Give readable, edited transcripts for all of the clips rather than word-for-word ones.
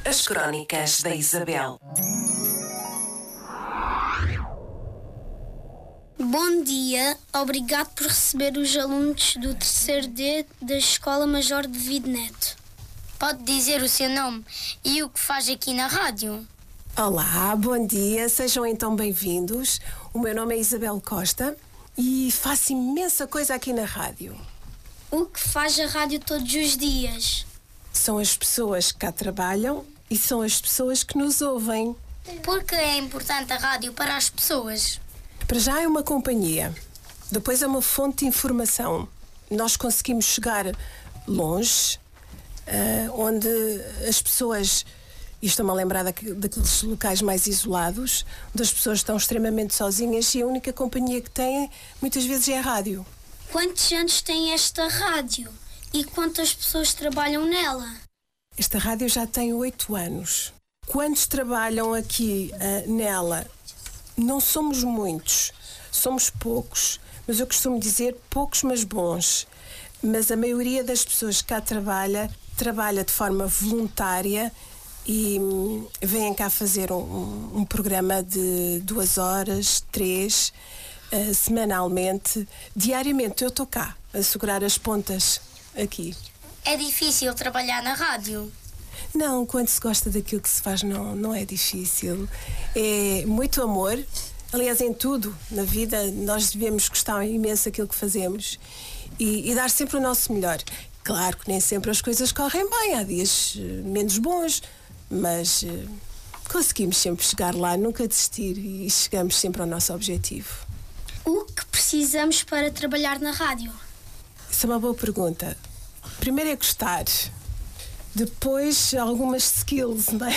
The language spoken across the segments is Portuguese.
As Crónicas da Isabel. Bom dia, obrigado por receber os alunos do 3º D da Escola Major de Videneto. Pode dizer o seu nome e o que faz aqui na rádio? Olá, bom dia, sejam então bem-vindos. O meu nome é Isabel Costa e faço imensa coisa aqui na rádio. O que faz a rádio todos os dias? São as pessoas que cá trabalham e são as pessoas que nos ouvem. Por que é importante a rádio para as pessoas? Para já é uma companhia, depois é uma fonte de informação. Nós conseguimos chegar longe, onde as pessoas, e estou-me a lembrar daqueles locais mais isolados, onde as pessoas estão extremamente sozinhas e a única companhia que têm muitas vezes é a rádio. Quantos anos tem esta rádio? E quantas pessoas trabalham nela? Esta rádio já tem 8 anos. Quantos trabalham aqui nela? Não somos muitos, somos poucos, mas eu costumo dizer poucos, mas bons. Mas a maioria das pessoas que cá trabalha de forma voluntária e vêm cá fazer um programa de 2 horas, 3, semanalmente. Diariamente eu estou cá a segurar as pontas aqui. É difícil trabalhar na rádio? Não, quando se gosta daquilo que se faz não é difícil. É muito amor. Aliás, em tudo na vida nós devemos gostar imenso daquilo que fazemos e dar sempre o nosso melhor. Claro que nem sempre as coisas correm bem, há dias menos bons, mas conseguimos sempre chegar lá, nunca desistir e chegamos sempre ao nosso objetivo. O que precisamos para trabalhar na rádio? Isso é uma boa pergunta. Primeiro é gostar. Depois, algumas skills, não é?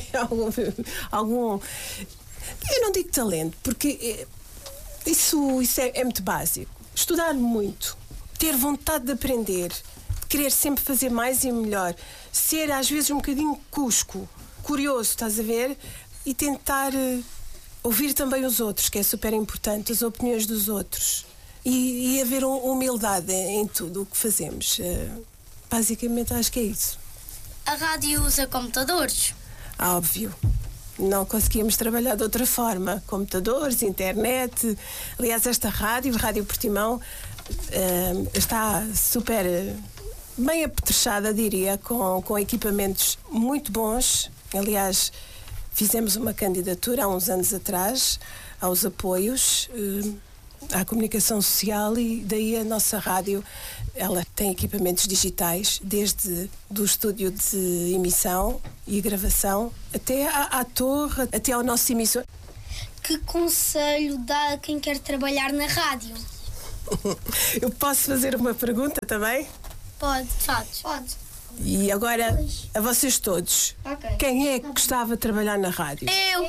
Eu não digo talento, porque isso é muito básico. Estudar muito, ter vontade de aprender, querer sempre fazer mais e melhor, ser às vezes um bocadinho cusco, curioso, estás a ver? E tentar ouvir também os outros, que é super importante, as opiniões dos outros. E haver humildade em tudo o que fazemos. Basicamente, acho que é isso. A rádio usa computadores? Óbvio. Não conseguíamos trabalhar de outra forma. Computadores, internet. Aliás, esta rádio, Rádio Portimão, está super bem apetrechada, diria, com equipamentos muito bons. Aliás, fizemos uma candidatura há uns anos atrás aos apoios à comunicação social e daí a nossa rádio, ela tem equipamentos digitais, desde do estúdio de emissão e gravação até à torre, até ao nosso emissor. Que conselho dá a quem quer trabalhar na rádio? Eu posso fazer uma pergunta também? Pode. E agora, a vocês todos, Ok. quem é que gostava de trabalhar na rádio? Eu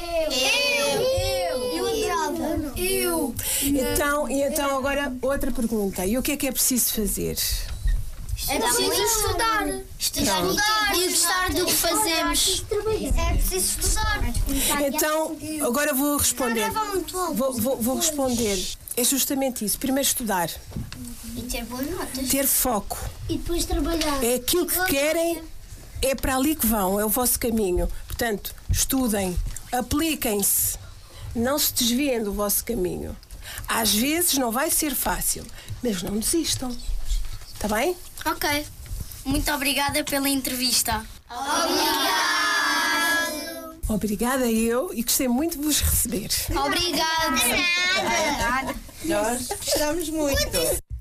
adorava. Então agora outra pergunta. E o que é preciso fazer? É preciso estudar. E gostar do que fazemos. É preciso estudar. Então, agora vou responder. Vou responder. É justamente isso. Primeiro estudar. E ter boas notas. Ter foco. E depois trabalhar. É aquilo que querem, é para ali que vão, é o vosso caminho. Portanto, estudem, apliquem-se, não se desviem do vosso caminho. Às vezes não vai ser fácil, mas não desistam. Está bem? Ok. Muito obrigada pela entrevista. Obrigada eu e gostei muito de vos receber. Obrigada. Nós gostamos muito.